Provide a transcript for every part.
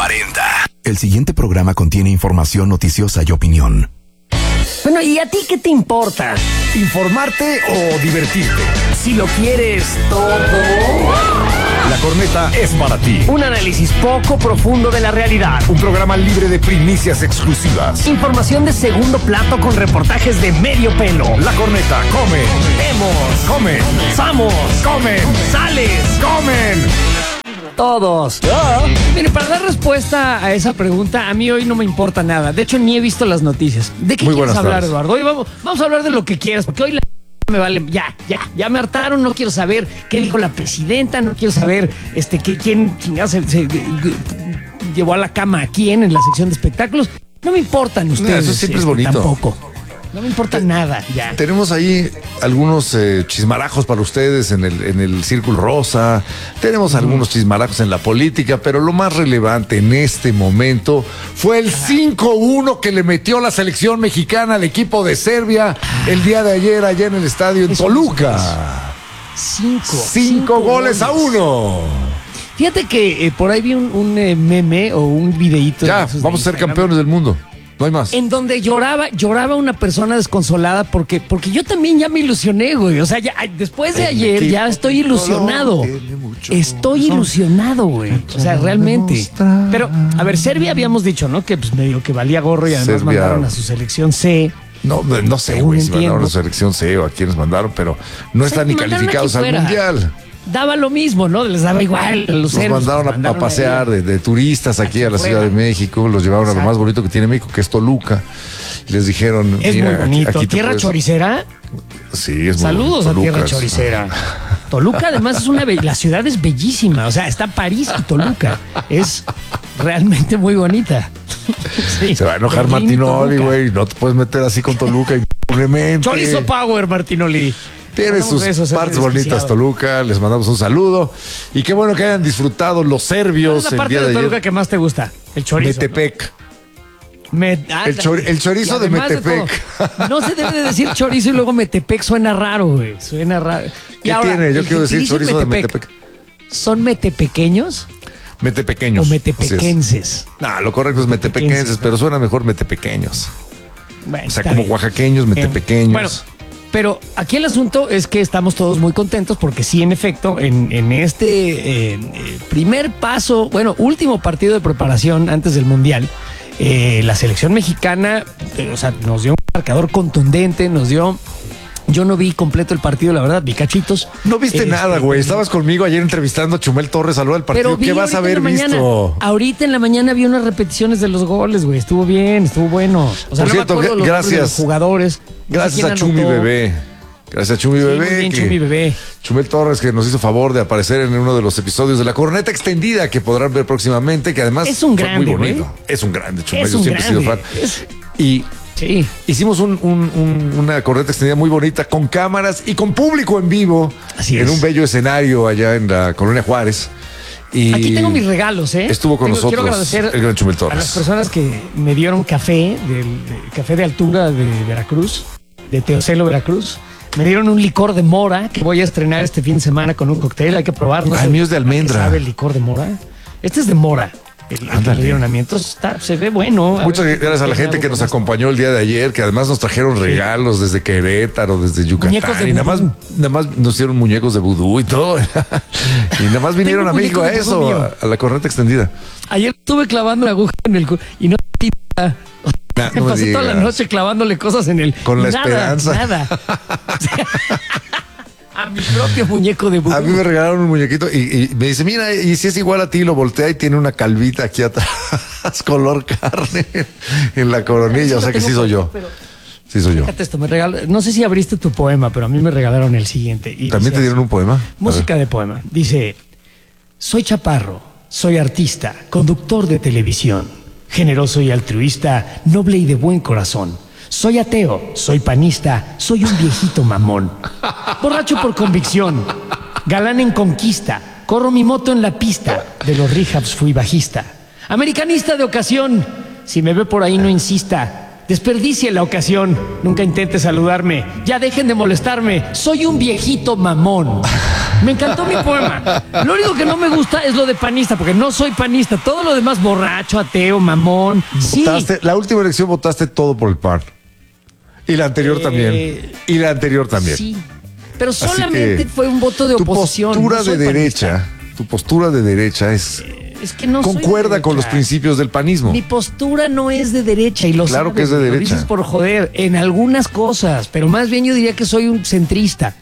40. El siguiente programa contiene información noticiosa y opinión. Bueno, ¿y a ti qué te importa? ¿Informarte o divertirte? Si lo quieres todo. La Corneta es para ti. Un análisis poco profundo de la realidad. Un programa libre de primicias exclusivas. Información de segundo plato con reportajes de medio pelo. La Corneta come. Vemos. Comen. Vamos. Comen. Sales. Comen. Todos. Mire, para dar respuesta a esa pregunta, a mí hoy no me importa nada. De hecho, ni he visto las noticias. ¿De qué Muy quieres hablar, tardes. Eduardo? Hoy vamos a hablar de lo que quieras, porque hoy me vale. Ya me hartaron. No quiero saber qué dijo la presidenta. No quiero saber quién chingados se llevó a la cama a quién en la sección de espectáculos. No me importan ustedes. Eso siempre es bonito. Tampoco. No me importa nada, ya. Tenemos ahí algunos chismarajos para ustedes en el Círculo Rosa. Tenemos algunos chismarajos en la política, pero lo más relevante en este momento fue el 5-1 que le metió la selección mexicana al equipo de Serbia el día de ayer allá en el estadio en Toluca. 5 goles a 1. Fíjate que por ahí vi un meme o un videíto. Ya, vamos a ser campeones del mundo. No hay más. En donde lloraba una persona desconsolada porque yo también ya me ilusioné, güey. O sea, ya después de ayer ya estoy ilusionado. Estoy ilusionado, güey. O sea, realmente. Pero, a ver, Serbia habíamos dicho, ¿no? Que pues medio que valía gorro y además Serbia mandaron a su selección C. No sé, güey, si mandaron a su selección C o a quienes mandaron, pero no están ni calificados al Mundial. Daba lo mismo, ¿no? Les daba igual. Los mandaron a pasear de turistas aquí a la Ciudad de México, los llevaron a lo más bonito que tiene México, que es Toluca. Y les dijeron, es mira, muy bonito. aquí ¿Tierra choricera? Sí, es muy Saludos bonito. a Tierra Choricera. Toluca además es la ciudad es bellísima. O sea, está París y Toluca. Es realmente muy bonita. Sí, se va a enojar Martinoli, güey. No te puedes meter así con Toluca impunemente. Chorizo Power, Martinoli. Tiene sus partes bonitas Toluca, les mandamos un saludo y qué bueno que hayan disfrutado los serbios. ¿Cuál es la parte de Toluca que más te gusta? El chorizo. Metepec. ¿No? El chorizo de Metepec. No se debe de decir chorizo y luego Metepec, suena raro, güey. Suena raro. ¿Qué tiene? Yo quiero decir chorizo de Metepec. ¿Son metepequeños? Metepequeños. O metepequenses. No, lo correcto es metepequenses, pero suena mejor metepequeños. Bueno, o sea, como bien. Oaxaqueños, metepequeños. Bueno. Pero aquí el asunto es que estamos todos muy contentos porque sí, en efecto, en este primer paso, último partido de preparación antes del Mundial, la selección mexicana, nos dio un marcador contundente, yo no vi completo el partido, la verdad, vi cachitos. No viste nada, güey. Estabas conmigo ayer entrevistando a Chumel Torres a lo del partido. ¿Qué vas a haber visto? Ahorita en la mañana vi unas repeticiones de los goles, güey. Estuvo bien, estuvo bueno. O sea, por cierto, gracias. Los jugadores. Gracias a Chumi Bebé. Gracias a Chumi Bebé. Muy bien, Chumi Bebé. Chumel Torres, que nos hizo favor de aparecer en uno de los episodios de La Corneta Extendida, que podrán ver próximamente, que además es un grande, muy bonito. Güey. Es un grande, Chumel. Yo siempre he sido fan. Y sí. Hicimos una corneta extendida muy bonita, con cámaras y con público en vivo. Así en es. un bello escenario allá en la Colonia Juárez. Y aquí tengo mis regalos, ¿eh? Estuvo con nosotros quiero agradecer el gran Chumel Torres. a las personas que me dieron café, café de altura de Veracruz, de Teocelo, Veracruz. Me dieron un licor de mora que voy a estrenar este fin de semana con un cóctel. Hay que probarlo. El mío es de almendra. ¿Sabe el licor de mora? Este es de mora. El que le dieron a mí. Entonces se ve bueno. Muchas gracias a la gente que nos acompañó el día de ayer, que además nos trajeron regalos desde Querétaro, desde Yucatán. Y nada más nos hicieron muñecos de vudú y todo. Y nada más vinieron a México a eso, a la corneta extendida. Ayer estuve clavando la aguja en el y no me pasé toda la noche clavándole cosas en el. Con la esperanza. Nada. A mi propio muñeco de vudú. A mí me regalaron un muñequito y me dice, mira, y si es igual a ti, lo voltea y tiene una calvita aquí atrás, color carne, en la coronilla. O sea que sí soy yo. Sí soy yo. Fíjate esto, no sé si abriste tu poema, pero a mí me regalaron el siguiente. Y ¿también te dieron un poema? Música de poema. Dice, soy chaparro, soy artista, conductor de televisión, generoso y altruista, noble y de buen corazón. Soy ateo, soy panista, soy un viejito mamón. Borracho por convicción, galán en conquista, corro mi moto en la pista, de los rehabs fui bajista. Americanista de ocasión, si me ve por ahí no insista. Desperdicie la ocasión. Nunca intente saludarme. Ya dejen de molestarme. Soy un viejito mamón. Me encantó mi poema. Lo único que no me gusta es lo de panista, porque no soy panista. Todo lo demás, borracho, ateo, mamón. Sí. La última elección votaste todo por el PAN. Y la anterior también. Y la anterior también. Sí. Pero solamente fue un voto de oposición. Tu postura de derecha es que no concuerda con los principios del panismo. Mi postura no es de derecha y claro sabes, que es de derecha. Lo dices por joder, en algunas cosas, pero más bien yo diría que soy un centrista.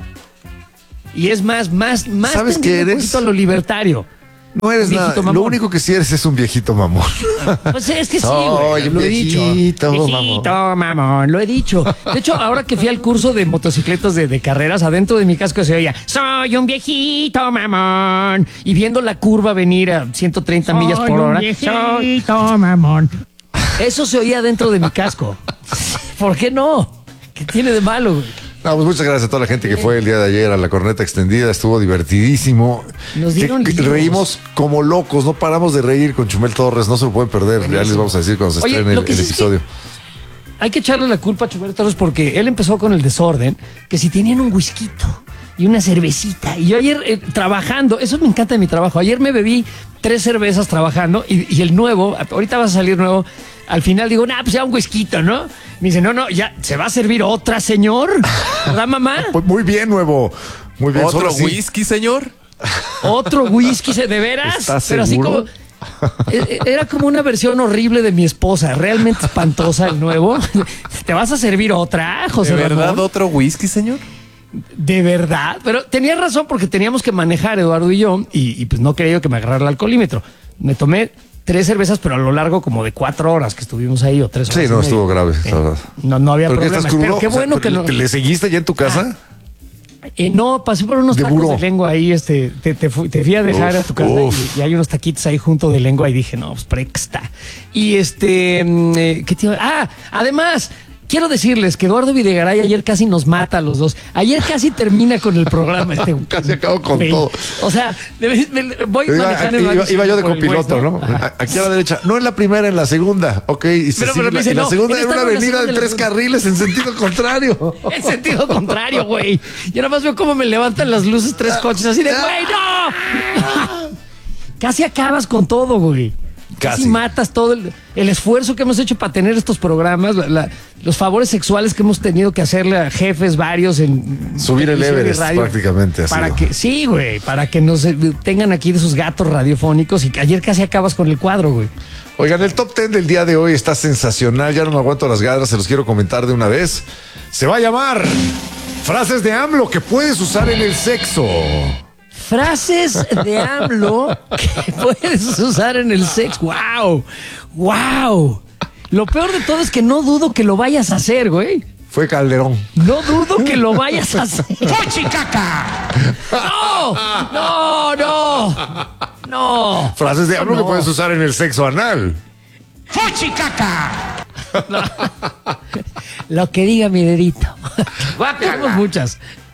Y es más ¿sabes qué eres? Un poquito a lo libertario. No eres nada. Mamón. Lo único que sí eres es un viejito mamón. Pues es que sí, güey. Lo he dicho. Viejito mamón. Lo he dicho. De hecho, ahora que fui al curso de motocicletas de carreras, adentro de mi casco se oía: soy un viejito mamón. Y viendo la curva venir a 130 millas por hora. Soy viejito mamón. Eso se oía dentro de mi casco. ¿Por qué no? ¿Qué tiene de malo, güey? No, pues muchas gracias a toda la gente que fue el día de ayer a la corneta extendida, estuvo divertidísimo. Nos dieron reímos como locos, no paramos de reír con Chumel Torres, no se lo pueden perder, ya les vamos a decir cuando se estrene el episodio. Hay que echarle la culpa a Chumel Torres porque él empezó con el desorden, que si tenían un whisky y una cervecita, y yo ayer trabajando, eso me encanta de mi trabajo, ayer me bebí 3 cervezas trabajando y el nuevo, ahorita va a salir nuevo, al final digo, pues ya un whisky, ¿no? Me dice, no, ya, ¿se va a servir otra, señor? ¿Verdad, mamá? Pues muy bien, nuevo. Muy bien. ¿Otro whisky, señor? ¿Otro whisky, de veras? ¿Estás Pero seguro? así como... Era como una versión horrible de mi esposa, realmente espantosa el nuevo. ¿Te vas a servir otra, José Ramón? ¿De verdad Ramón? otro whisky, señor? De verdad, pero tenía razón porque teníamos que manejar, Eduardo y yo, y pues no quería yo que me agarrara el alcoholímetro. Me tomé 3 cervezas, pero a lo largo como de 4 horas que estuvimos ahí, o 3 horas. Sí, no, estuvo grave. No había ¿Pero problema. Pero qué bueno, o sea, que ¿le seguiste ya en tu casa? No, pasé por unos tacos de lengua ahí, te fui a dejar a tu casa y hay unos taquitos ahí junto de lengua y dije, no, pues prexta. Y ¿qué te iba? Además, quiero decirles que Eduardo Videgaray ayer casi nos mata a los dos. Ayer casi termina con el programa. Casi acabo con todo. O sea, voy manejando. Iba yo de copiloto, ¿no? Aquí a la derecha. No en la primera, en la segunda. Ok, y pero me dice, la segunda era una avenida de 3 carriles en sentido contrario. En sentido contrario, güey. Yo nada más veo cómo me levantan las luces 3 coches así de, güey, no. Casi acabas con todo, güey. Casi matas todo el esfuerzo que hemos hecho para tener estos programas, los favores sexuales que hemos tenido que hacerle a jefes varios en subir el Everest prácticamente así. Sí, güey, para que nos tengan aquí de sus gatos radiofónicos y ayer casi acabas con el cuadro, güey. Oigan, el top 10 del día de hoy está sensacional, ya no me aguanto las ganas, se los quiero comentar de una vez. Se va a llamar Frases de AMLO que puedes usar en el sexo. Frases de AMLO que puedes usar en el sexo. ¡Wow! ¡Wow! Lo peor de todo es que no dudo que lo vayas a hacer, güey. Fue Calderón. No dudo que lo vayas a hacer. ¡Fuchicaca! ¡No! Frases de AMLO que puedes usar en el sexo anal. ¡Fuchicaca! No. Lo que diga mi dedito. Tenemos muchas.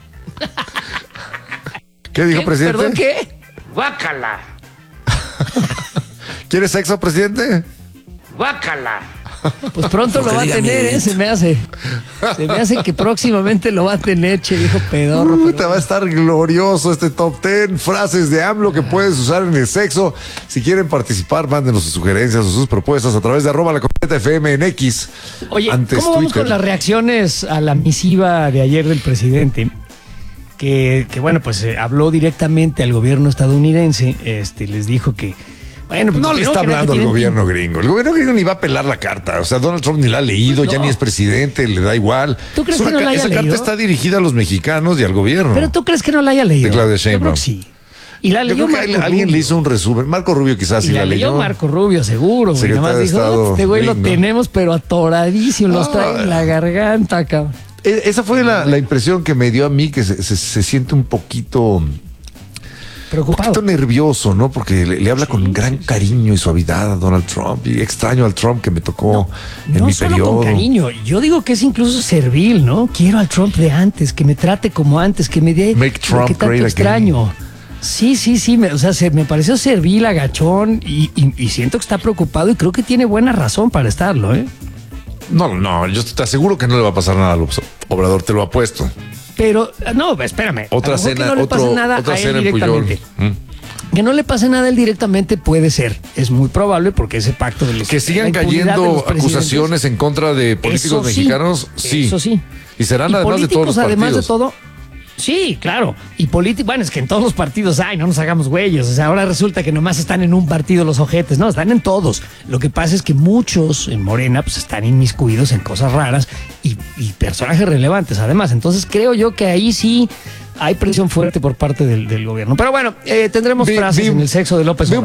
¿Qué dijo, presidente? ¿Perdón qué? Guácala. ¿Quieres sexo, presidente? Guácala. Pues pronto lo va a tener, se me hace que próximamente lo va a tener, che, dijo pedorro. Te va a estar glorioso este top 10 frases de AMLO que puedes usar en el sexo. Si quieren participar, mándenos sus sugerencias o sus propuestas a través de @lacornetafm en X. Oye, antes ¿cómo vamos Twitter? con las reacciones a la misiva de ayer del presidente? Que bueno, pues habló directamente al gobierno estadounidense, les dijo que, bueno, pues no le está hablando al gobierno gringo. El gobierno gringo ni va a pelar la carta. O sea, Donald Trump ni la ha leído, ya ni es presidente, le da igual. ¿Tú crees que no la haya esa leído? carta está dirigida a los mexicanos y al gobierno. Pero tú crees que no la haya leído. De Claudia Sheinbaum. Yo creo que sí. Y la leyó Yo creo que Marco alguien Rubio. le hizo un resumen. Marco Rubio quizás sí la leyó. Marco Rubio, seguro. Güey. Nada más dijo, este güey lo tenemos, pero atoradísimo. Los trae en la garganta, cabrón. Esa fue la impresión que me dio a mí, que se siente un poquito preocupado, un poquito nervioso, ¿no? Porque le habla con gran cariño y suavidad a Donald Trump. Y extraño al Trump que me tocó en mi periodo. No solo con cariño, yo digo que es incluso servil, ¿no? Quiero al Trump de antes, que me trate como antes, que me dé Make Trump lo que tanto great extraño. again. Sí, me pareció servil, agachón y siento que está preocupado y creo que tiene buena razón para estarlo, ¿eh? No, yo te aseguro que no le va a pasar nada a López Obrador, te lo apuesto. Pero, no, espérame. Otra A lo mejor cena, que no le pase nada otra a él cena en Puyol. directamente. Que no le pase nada a él directamente puede ser. Es muy probable porque ese pacto de los Que sigan la impunidad de cayendo los presidentes, acusaciones en contra de políticos eso sí, mexicanos, sí. Eso sí. Y serán Y además de todos los políticos, además partidos. de todo. Sí, claro. Y bueno, es que en todos los partidos hay, no nos hagamos güeyes. O sea, ahora resulta que nomás están en un partido los ojetes. No, están en todos. Lo que pasa es que muchos en Morena pues están inmiscuidos en cosas raras y personajes relevantes además. Entonces creo yo que ahí sí hay presión fuerte por parte del gobierno. Pero bueno, tendremos frases en el sexo de López Obrador.